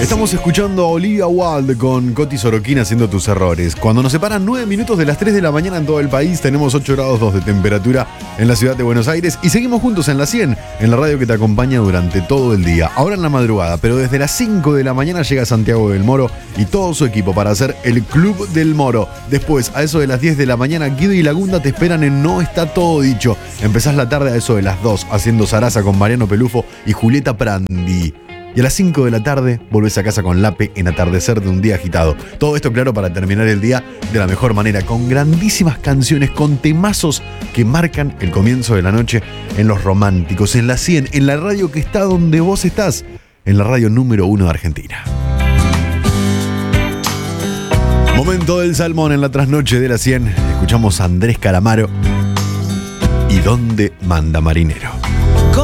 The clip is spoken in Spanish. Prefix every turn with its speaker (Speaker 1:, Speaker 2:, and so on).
Speaker 1: Estamos escuchando a Olivia Wilde con Coti Sorokin haciendo Tus Errores. Cuando nos separan 9 minutos de las 3 de la mañana en todo el país, tenemos 8 grados 2 de temperatura en la ciudad de Buenos Aires y seguimos juntos en la 100, en la radio que te acompaña durante todo el día. Ahora en la madrugada, pero desde las 5 de la mañana llega Santiago del Moro y todo su equipo para hacer el Club del Moro. Después, a eso de las 10 de la mañana, Guido y Lagunda te esperan en No Está Todo Dicho. Empezás la tarde a eso de las 2 haciendo Zaraza con Mariano Pelufo y Julieta Prandi. Y a las 5 de la tarde volvés a casa con Lape en Atardecer de un día agitado. Todo esto, claro, para terminar el día de la mejor manera, con grandísimas canciones, con temazos que marcan el comienzo de la noche en Los Románticos, en la 100, en la radio que está donde vos estás, en la radio número 1 de Argentina. Momento del salmón en la trasnoche de la 100. Escuchamos a Andrés Calamaro y ¿Dónde manda marinero?